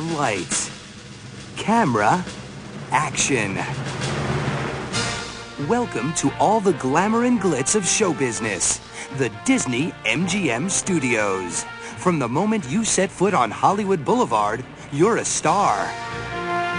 Lights. Camera. Action. Welcome to all the glamour and glitz of show business. The Disney MGM Studios. From the moment you set foot on Hollywood Boulevard, you're a star.